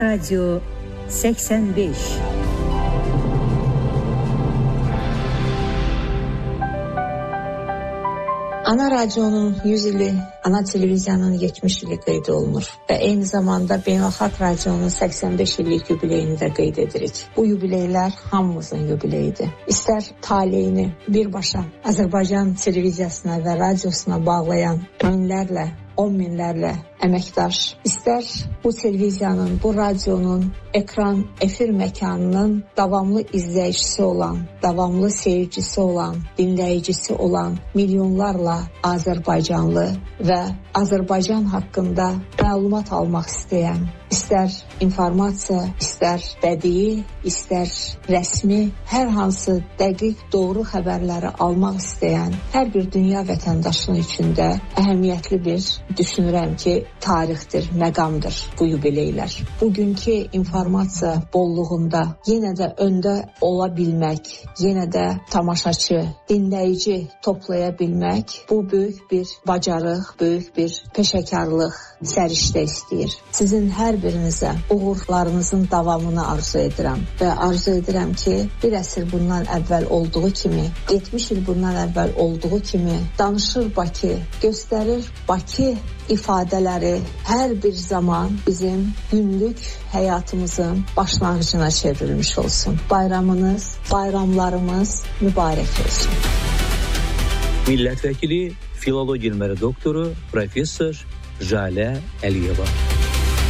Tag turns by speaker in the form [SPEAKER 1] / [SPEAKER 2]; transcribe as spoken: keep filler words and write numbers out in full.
[SPEAKER 1] Radyo seksen beş.
[SPEAKER 2] Ana Radyo'nun yüz ili, Ana Televizyonun yetmiş ili qeyd olunur və eyni zamanda Beynəlxalq Radyo'nun seksen beş illik yubileyini də qeyd edirik. Bu yubileylər hamımızın yubileyidir. İstər taleyini birbaşa Azərbaycan televiziyasına və radyosuna bağlayan minlərlə, on minlərlə əməkdaş, istər bu televiziyanın, bu radyonun ekran, efir məkanının davamlı izləyicisi olan, davamlı seyircisi olan, dinləyicisi olan milyonlarla Azərbaycanlı və Azərbaycan haqqında məlumat almaq istəyən, istər informasiya, istər bədii, istər rəsmi, hər hansı dəqiq, doğru xəbərləri almaq istəyən hər bir dünya vətəndaşının içində əhəmiyyətli bir, düşünürəm ki, tarixdir, məqamdır bu yubileylər. Bugünkü informasiya bolluğunda yenə də öndə ola bilmək, yenə də tamaşaçı, dinləyici toplaya bilmək, bu böyük bir bacarıq, böyük bir peşəkarlıq, səriştə istəyir. Sizin hər birinizə uğurlarınızın davamını arzu edirəm və arzu edirəm ki, bir əsr bundan əvvəl olduğu kimi, yetmiş il bundan əvvəl olduğu kimi danışır Bakı, göstərir Bakı ifadələri hər bir zaman bizim günlük həyatımızın başlanğıcına çevrilmiş olsun. Bayramınız, bayramlarımız mübarək olsun.
[SPEAKER 3] Millət vəkili, filologiya elmləri doktoru, professor Jalə Əliyeva.